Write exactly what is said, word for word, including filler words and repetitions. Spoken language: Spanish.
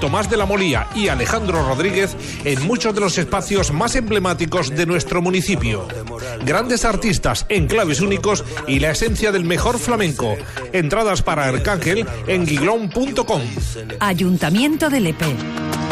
Tomás de la Molía y Alejandro Rodríguez en muchos de los espacios más emblemáticos de nuestro municipio. Grandes artistas, enclaves únicos y la esencia del mejor flamenco. Entradas para Arcángel en guiglón punto com. Ayuntamiento de Lepe.